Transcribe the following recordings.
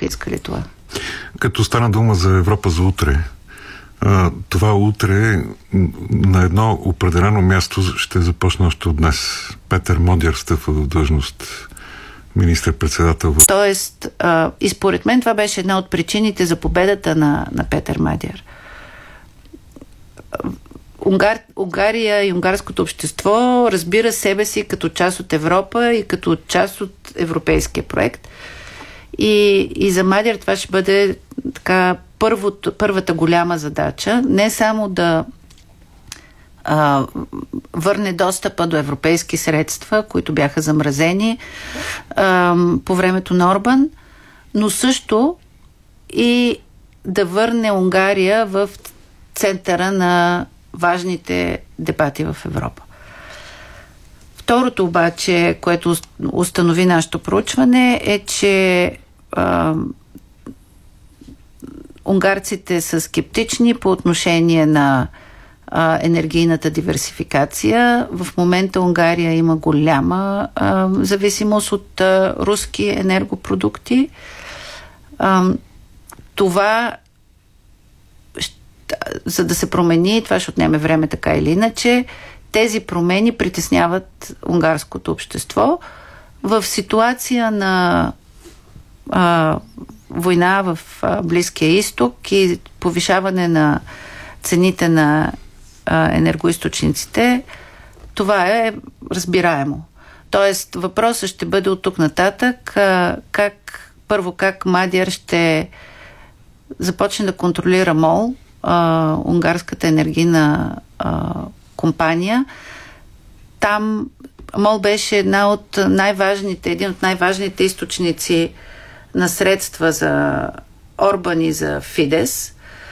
биха искали това. Като стана дума за Европа за утре, това утре на едно определено място ще започне още от днес. Петър Модяр стъпва в длъжност министър-председател. Тоест, и според мен това беше една от причините за победата на Петър Модяр. Унгария и унгарското общество разбира себе си като част от Европа и като част от европейския проект. И за Модяр това ще бъде така първата голяма задача. Не само да върне достъпа до европейски средства, които бяха замразени по времето на Орбан, но също и да върне Унгария в центъра на важните дебати в Европа. Второто обаче, което установи нашето проучване, е, че унгарците са скептични по отношение на енергийната диверсификация. В момента Унгария има голяма зависимост от руски енергопродукти. Това, за да се промени, това ще отнеме време така или иначе, тези промени притесняват унгарското общество. В ситуация на война в Близкия изток и повишаване на цените на енергоизточниците, това е разбираемо. Тоест, въпросът ще бъде от тук нататък как Мадяр ще започне да контролира МОЛ, унгарската енергийна компания. Там МОЛ беше един от най-важните източници на средства за Орбан и за Фидес.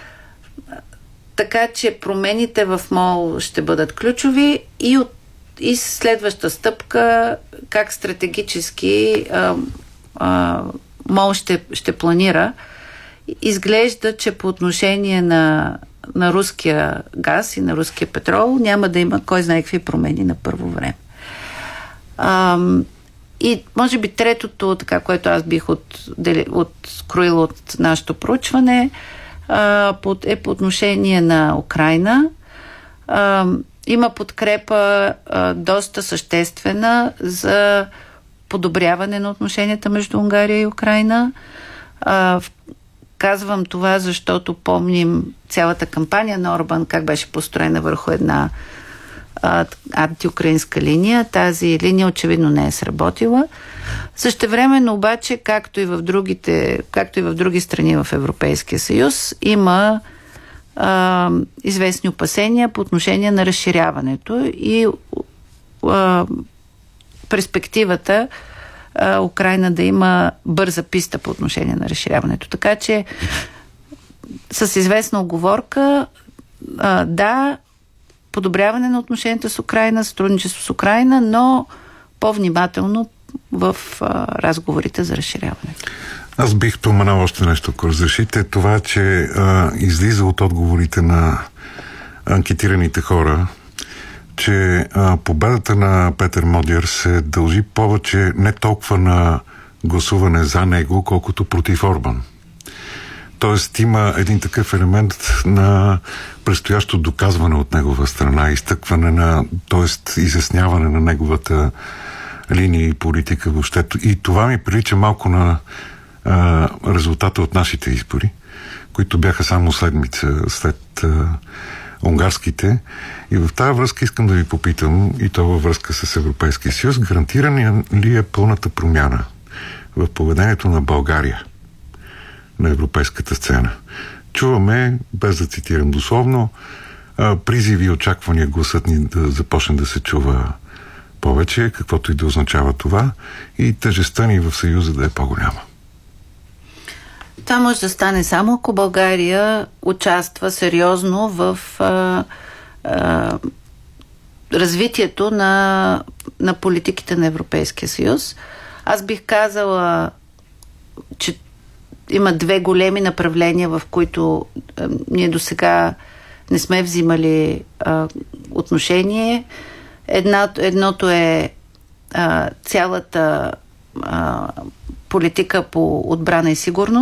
Така че промените в МОЛ ще бъдат ключови и следваща стъпка как стратегически МОЛ ще планира. Изглежда, че по отношение на руския газ и на руския петрол няма да има кой знае какви промени на първо време. И може би третото, така, което аз бих откроила от нашето проучване, е по отношение на Украйна. Има подкрепа доста съществена за подобряване на отношенията между Унгария и Украйна. Казвам това, защото помним цялата кампания на Орбан, как беше построена върху една антиукраинска линия. Тази линия очевидно не е сработила. Същевременно обаче, както и в други страни в Европейския съюз, има известни опасения по отношение на разширяването и перспективата Украйна да има бърза писта по отношение на разширяването. Така че с известна уговорка, да, подобряване на отношенията с Украйна, сътрудничество с Украйна, но по-внимателно в разговорите за разширяването. Аз бих споменал още нещо, ако разрешите. Това, че излиза от отговорите на анкетираните хора, че победата на Петър Модяр се дължи повече не толкова на гласуване за него, колкото против Орбан. Тоест има един такъв елемент на предстоящо доказване от негова страна, изтъкване т.е. изясняване на неговата линия и политика въобще. И това ми прилича малко на резултата от нашите избори, които бяха само седмица след унгарските. И в тази връзка искам да ви попитам, и то във връзка с Европейския съюз, гарантирана ли е пълната промяна в поведението на България на европейската сцена? Чуваме, без да цитирам дословно, призиви и очаквания гласът ни да започне да се чува повече, каквото и да означава това, и тежестта ни в Съюза да е по-голяма. Това може да стане само ако България участва сериозно в развитието на политиките на Европейския съюз. Аз бих казала, че има две големи направления, в които ние досега не сме взимали отношение. Едното е цялата политика по отбрана и сигурност.